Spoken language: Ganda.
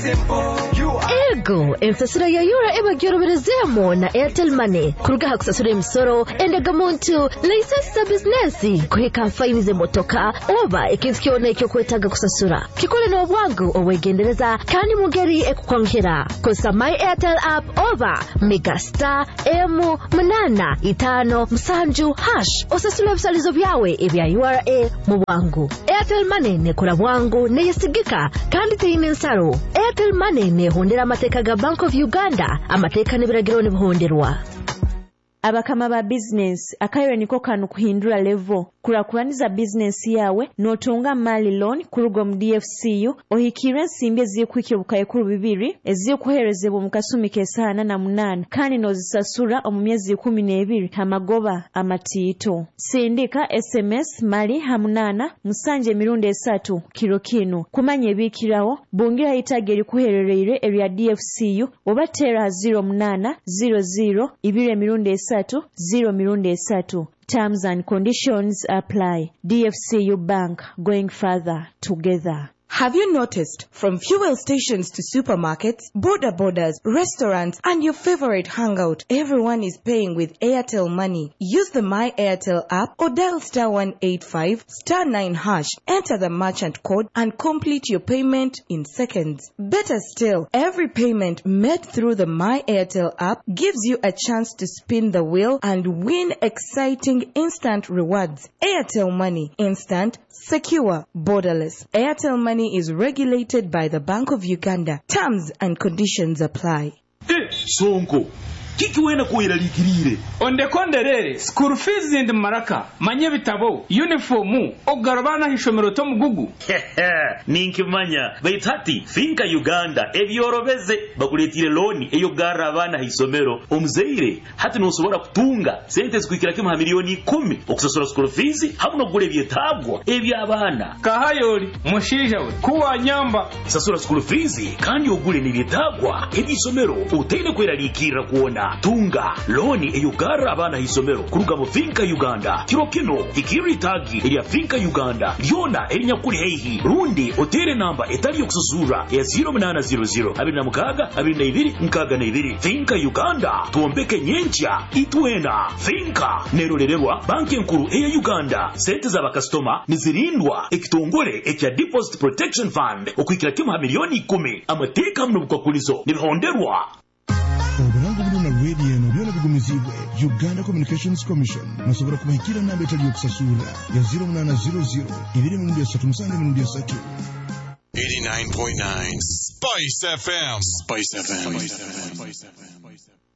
simple. Ego, ensasura ya yura eba gyoroberezemo na Airtel Money. Kurugaha kusasura emisoro, endega muntu, license business, kuhika faini ze motoka, oba ekinsikiona ekyo kwetaga kusasura. Kikole no bwangu owegendereza kandi mugeri ekukwankira. Kosa My Airtel app oba Megastar M855 # osasula ebisalizo byawe ebya URA mu bwangu. Airtel Money nekola bwangu neyesigika kandi teyine nsaro. Airtel Money nehondera amateka ga Bank of Uganda, amateka n'ebiragiro n'ebihonderwa. Abakama ba business akayo niko kanu kuhindura level kurakuraniza business yawe notunga mali loan kurugo mu DFCU ohikira nsimbi ezikwikira bukayekuru bibiri eziyo kuherezebwa mu kasumi kesana na munana kandi nozisasura mu myezi 12 hamagoba amatito. Sindika SMS mali hamunana musanje mirundi 3 kilo kino kumanye bikirawo bungira itageri kuherereire area DFCU obatera 0800 ibire mirundi 0 Terms and conditions apply. DFCU Bank, going further together. Have you noticed, from fuel stations to supermarkets, border borders, restaurants, and your favorite hangout, everyone is paying with Airtel Money? Use the My Airtel app or dial *185 *9#, enter the merchant code and complete your payment in seconds. Better still, every payment made through the My Airtel app gives you a chance to spin the wheel and win exciting instant rewards. Airtel Money, instant, secure, borderless. Airtel Money is regulated by the Bank of Uganda. Terms and conditions apply. Sonko kiki wena kuira likirire onde konderere school fees and maraka manye bitabo uniform ogarabana hishomero to mugugu ninkimanya baitati finka Uganda ebyorobeze bakuletire loan eyo garabana hisomero omzeire hati no sobora kutunga sente zikwikira ke milioni 10 okusasura school fees hamwe no gure byetagwa ebyabana kahayori mushija we kuwa nyamba sasura school fees kandi ogure ni byetagwa ebisomero utende kwera likira kuona tunga loni eyugara abana hisomero kuruga mu finka Uganda kiro kino ikiri tagi eri finka Uganda yona erinyakuri heihi rundi otere namba etali yokusuzura ya 0800 abinamukaga abinayibiri nkaga nayibiri finka Uganda tuombeke nyencha itwena finka nerorerwa banki nkuru eya Uganda sente za bakastoma nizirindwa ekitongole ekya deposit protection fund okwikira kima milioni 10 amateka mno bukakulizo nibihonderwa. Oburango buluna radio no byona bigumizibwe Uganda Communications Commission nasobora kumahikira namba etali yokusasura ya 0800 237 89.9 Spice FM.